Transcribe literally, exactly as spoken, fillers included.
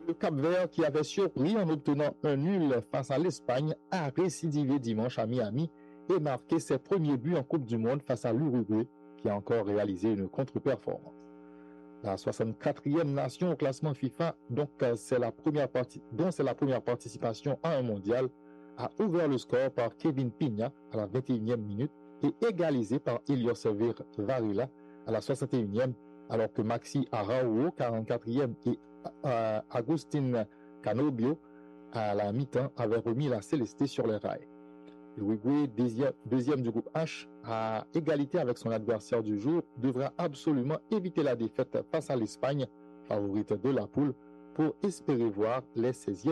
Le Cap-Vert, qui avait surpris en obtenant un nul face à l'Espagne, a récidivé dimanche à Miami et marqué ses premiers buts en Coupe du Monde face à l'Uruguay, qui a encore réalisé une contre-performance. La soixante-quatrième nation au classement FIFA, donc c'est la première partie, dont c'est la première participation à un mondial, a ouvert le score par Kevin Pina à la vingt et unième minute et égalisé par Helios Varela à la soixante et unième, alors que Maxi Araujo, quarante-quatrième, et euh, Agustin Canobio à la mi-temps avaient remis la Célesté sur les rails. L'Uruguay, deuxième, deuxième du groupe H, à égalité avec son adversaire du jour, devra absolument éviter la défaite face à l'Espagne, favorite de la poule, pour espérer voir les seizièmes